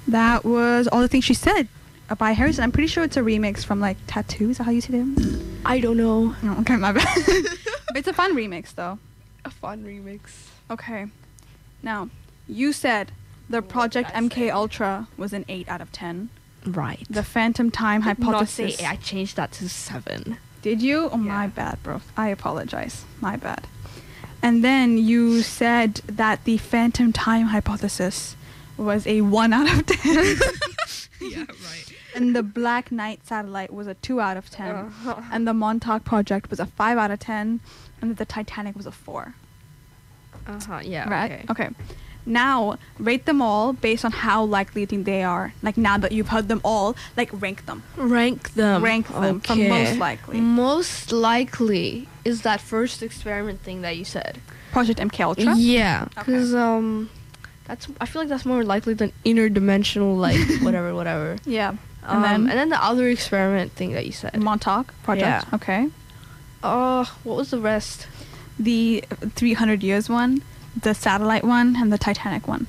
That was All the Things She Said by Harrison. I'm pretty sure it's a remix from like Tattoo. Is that how you say them? I don't know. Oh, okay, my bad. But it's a fun remix though. A fun remix. Okay. Now, you said the Project MK Ultra was an 8 out of 10. Right. The Phantom Time Hypothesis. Not say I changed that to 7. Did you? Oh, my Yeah. bad, bro. I apologize. My bad. And then you said that the Phantom Time Hypothesis was a 1 out of 10. Yeah, right. And the Black Knight Satellite was a 2 out of 10. Uh-huh. And the Montauk Project was a 5 out of 10. And the Titanic was a 4. Yeah. Right? Okay. Now, rate them all based on how likely you think they are. Like, now that you've heard them all, like, rank them. Rank them. Rank them from most likely. Most likely is that first experiment thing that you said. Project MK Ultra? Yeah, Okay. because I feel like that's more likely than interdimensional, like whatever. Yeah. And then the other experiment thing that you said. Montauk Project? Yeah. Okay. What was the rest? The 300 years one, the satellite one, and the Titanic one.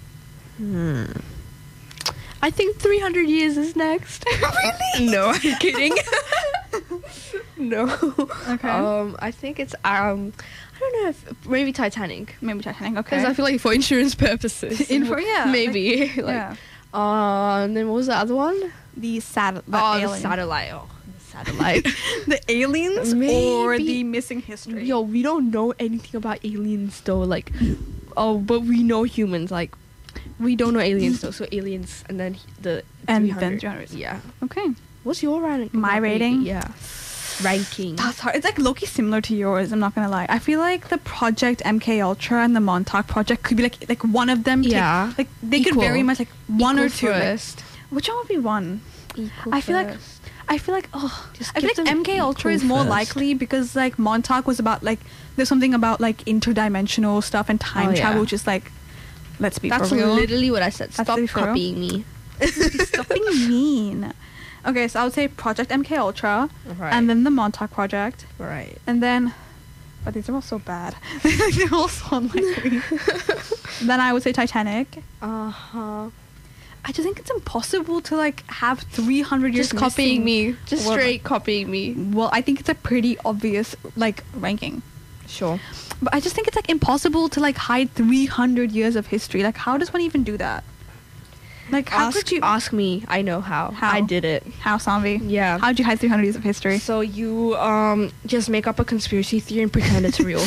I think 300 years is next. Really? No, I'm kidding. No. Okay. I think it's I don't know if maybe Titanic. Maybe Titanic, Because okay. I feel like for insurance purposes. Yeah. Maybe. Yeah. And then what was the other one? The The satellite. satellite. Oh, the satellite. The aliens or Maybe. the missing history? Yo, we don't know anything about aliens though. Like, but we know humans. Like, we don't know aliens though. So aliens, and then the And 300. then 300. Yeah. Okay. What's your ranking? My rating? Yeah. Ranking. That's hard. It's like low-key similar to yours, I'm not gonna lie. I feel like the Project MK Ultra and the Montauk Project could be like one of them. Yeah. Like they could Equal. very much like one or Equal two. Like, first. which one would be one? Equal I feel like first. I feel like MK Ultra is equal more first. likely because like Montauk was about like there's something about like interdimensional stuff and time Oh, yeah. travel, which is like, let's be That's for real. literally what I said. That's Stop literally for real. copying me. Stop being mean. Okay, so I would say Project MK Ultra, Right. and then the Montauk Project, Right. and then, but these are all so bad. They're all so unlikely. Then I would say Titanic. Uh-huh. I just think it's impossible to like have 300 years Just copying missing. me. Just Well, straight copying me. Well, I think it's a pretty obvious like ranking. Sure. But I just think it's like impossible to like hide 300 years of history. Like, how does one even do that? Like, how could you? Ask me. I know how. How? I did it. How, Sanvi? Yeah. How'd you hide 300 years of history? So you just make up a conspiracy theory and pretend it's real.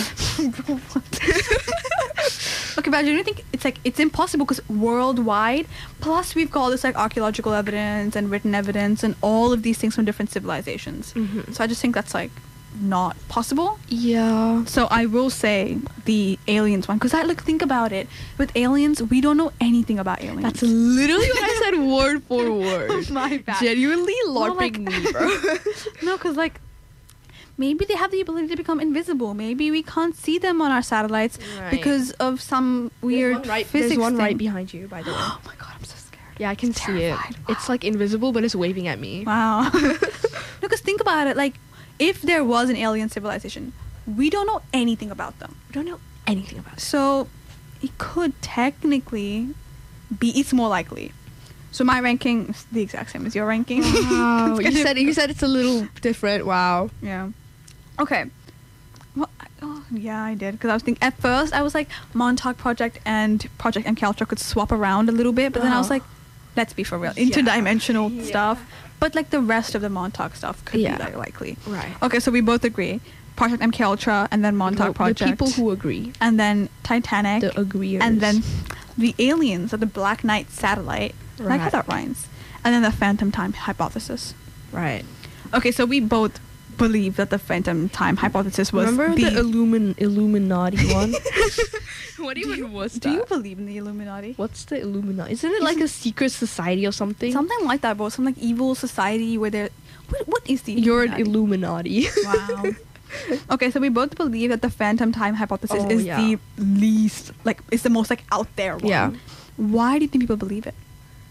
Okay, but I do think it's impossible because worldwide, plus we've got all this like archaeological evidence and written evidence and all of these things from different civilizations. Mhm. So I just think that's like not possible. Yeah. So I will say the aliens one because think about it. With aliens, we don't know anything about aliens. That's literally what I said word for word. My bad. Genuinely Well, LARPing like- me, bro. No, because like maybe they have the ability to become invisible. Maybe we can't see them on our satellites Right. because of some weird physics There's one right thing. behind you, by the way. Oh my god, I'm so scared. Yeah, I can I'm see terrified. it. It's like invisible, but it's waving at me. Wow. Because think about it. Like, if there was an alien civilization, we don't know anything about them. I don't know anything about it. So it could technically be. It's more likely. So my ranking is the exact same as your ranking. Wow, It's gonna- you said it's a little different. Wow. Yeah. Okay. Well, yeah, I did. Because I was thinking, at first, I was like, Montauk Project and Project MK Ultra could swap around a little bit. But then I was like, let's be for real. Interdimensional Yeah. stuff. But like the rest of the Montauk stuff could Yeah. be like likely. Right. Okay, so we both agree. Project MK Ultra and then Montauk Project. The people who agree. And then Titanic. The agreeers. And then the aliens of the Black Knight satellite. I like how Right. that rhymes. And then the Phantom Time Hypothesis. Right. Okay, so we both believe that the Phantom Time Hypothesis was Remember the Illuminati one? What even was Do you believe in the Illuminati? What's the Illuminati? Isn't it like a secret society or something? Something like that, bro. Some like evil society where they're... What is the You're an Illuminati? Illuminati. Wow. Okay, so we both believe that the Phantom Time Hypothesis Oh, is yeah. the least... Like, it's the most like out there one. Yeah. Why do you think people believe it?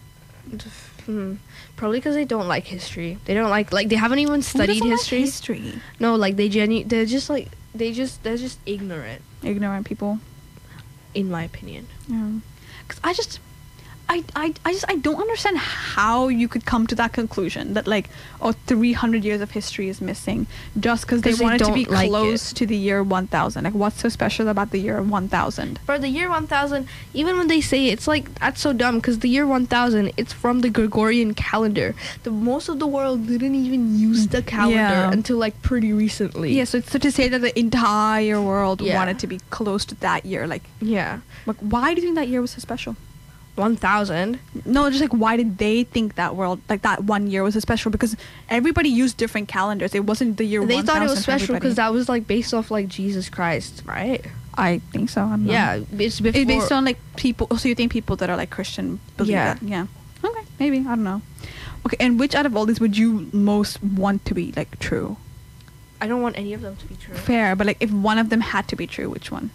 Probably because they don't like history. They don't like they haven't even Who studied doesn't like history. history. No, like they're just like they're just ignorant, Ignorant people. in my opinion. Yeah. Because I don't understand how you could come to that conclusion that like 300 years of history is missing just because they 'Cause they wanted to be don't like close it. to the year 1000. Like, what's so special about the year 1000? For the year 1000, even when they say it's like, that's so dumb, because the year 1000, it's from the Gregorian calendar. Most of the world didn't even use the calendar Yeah. until like pretty recently. Yeah, so to say that the entire world Yeah. wanted to be close to that year, like Yeah. why do you think that year was so special? 1000. No, just like why did they think that world, like that one year was so special? Because everybody used different calendars. It wasn't the year 1000. They thought it was for special because everybody. that was like based off like Jesus Christ, right? I think so. I don't know. Yeah, it's before. It's based on like people. So you think people that are like Christian believe Yeah. that? Yeah. Okay, maybe, I don't know. Okay, and which out of all these would you most want to be like true? I don't want any of them to be true. Fair, but like if one of them had to be true, which one?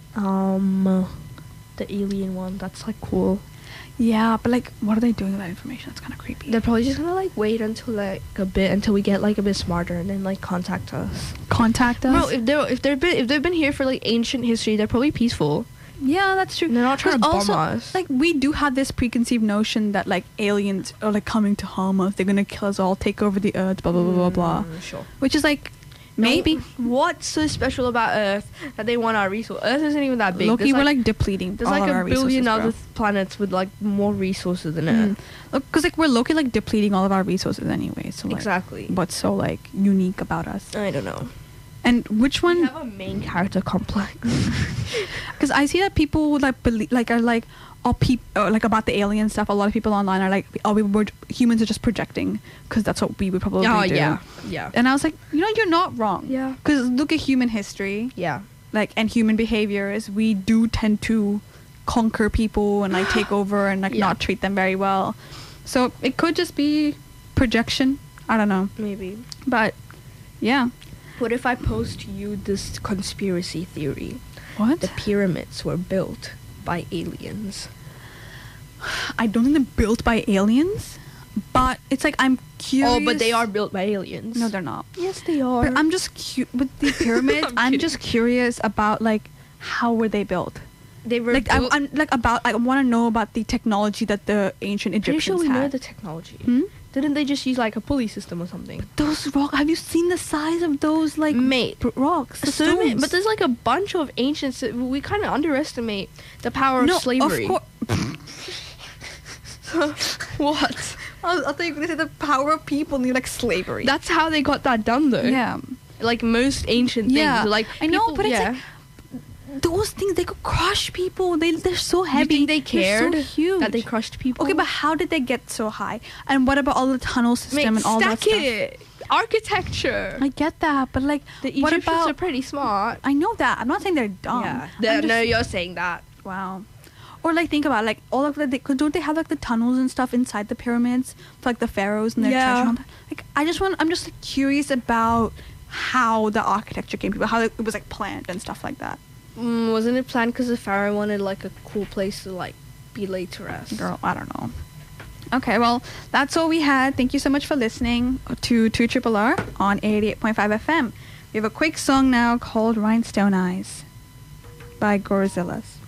The alien one. That's like cool. Yeah, but like, what are they doing with that information? That's kind of creepy. They're probably just gonna like wait until like a bit until we get like a bit smarter and then like contact us. Contact us. Bro, if they've been here for like ancient history, they're probably peaceful. Yeah, that's true. And they're not trying to 'Cause bomb also, us. like, we do have this preconceived notion that like aliens are like coming to harm us. They're gonna kill us all, take over the earth, blah blah blah blah blah. Sure. Which is like maybe. What's so special about Earth that they want our resource? Earth isn't even that big. Loki, There's, we're like depleting. there's all like of our a billion resources, other bro. planets with like more resources than Earth. Because like we're Loki like depleting all of our resources anyway. So like, Exactly. what's so like unique about us? I don't know. And which We one? have a main character complex. Because I see that people would like believe like are like like about the alien stuff. A lot of people online are like, oh, humans are just projecting because that's what we would probably do. yeah. And I was like, you know, you're not wrong. Yeah. Because look at human history, Yeah. like, and human behavior is we do tend to conquer people and like take over and like Yeah. not treat them very well. So it could just be projection. I don't know. Maybe. But yeah. What if I pose to you this conspiracy theory? What? The pyramids were built by aliens. I don't think they're built by aliens, but it's like I'm curious. Oh, but they are built by aliens. No, they're not. Yes, they are. But I'm just with the pyramids. I'm I'm kidding. just curious about like how were they built? They were Like built. I'm like about I want to know about the technology that the ancient pretty Egyptians sure we had. know the technology. Hmm? Didn't they just use like a pulley system or something? Those rocks. Have you seen the size of those like Mate, rocks? The So many, stones? but there's like a bunch of ancients. We kind of underestimate the power of slavery. Of course. What? I thought you were gonna say the power of people need like slavery. That's how they got that done, though. yeah. Like most ancient Yeah, things. Like I know, people- but it's yeah. like those things they could crush people. They're so You heavy. think they cared They're so huge. that they crushed people? Okay, but how did they get so high? And what about all the tunnel system Mate, and all that stack stuff? it. Architecture. I get that, but like, The what Egyptians about? are pretty smart. I know that. I'm not saying they're dumb. Yeah. I'm No, just- you're saying that. Wow. Or like think about like all of the cause don't they have like the tunnels and stuff inside the pyramids for like the pharaohs and their Yeah. treasure and all that? Like I'm just like, curious about how the architecture came to be, how it was like planned and stuff like that. Wasn't it planned because the pharaoh wanted like a cool place to like be laid to rest? Girl, I don't know. Okay, well, that's all we had. Thank you so much for listening to 2RRR on 88.5 FM. We have a quick song now called Rhinestone Eyes by Gorzillas.